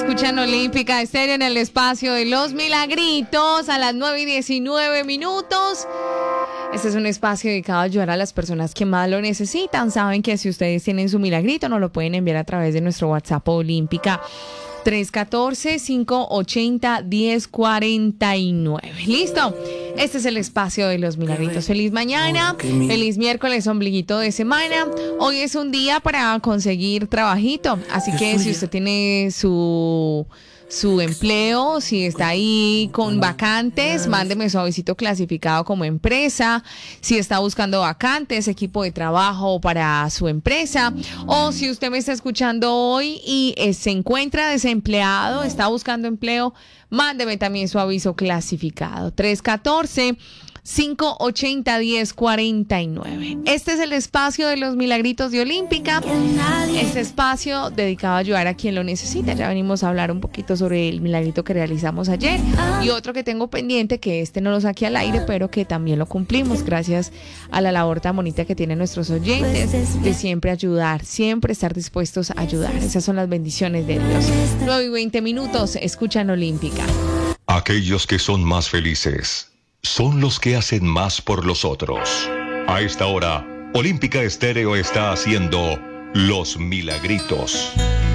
escuchan Olímpica Estéreo en el espacio de los milagritos a las 9:19. Este es un espacio dedicado a ayudar a las personas que más lo necesitan. Saben que si ustedes tienen su milagrito, nos lo pueden enviar a través de nuestro WhatsApp Olímpica 314-580-1049. ¿Listo? Este es el espacio de los milagritos. Feliz mañana, feliz miércoles, ombliguito de semana. Hoy es un día para conseguir trabajito, así que si usted tiene su empleo, si está ahí con vacantes, mándeme su avisito clasificado como empresa. Si está buscando vacantes, equipo de trabajo para su empresa, o si usted me está escuchando hoy y se encuentra desempleado, está buscando empleo, mándeme también su aviso clasificado. 314-580-1049. Este es el espacio de los milagritos de Olímpica. Este espacio dedicado a ayudar a quien lo necesita. Ya venimos a hablar un poquito sobre el milagrito que realizamos ayer y otro que tengo pendiente, que no lo saqué al aire, pero que también lo cumplimos gracias a la labor tan bonita que tienen nuestros oyentes de siempre ayudar, siempre estar dispuestos a ayudar. Esas son las bendiciones de Dios. 9:20, escuchan Olímpica. Aquellos que son más felices son los que hacen más por los otros. A esta hora, Olímpica Estéreo está haciendo Los Milagritos.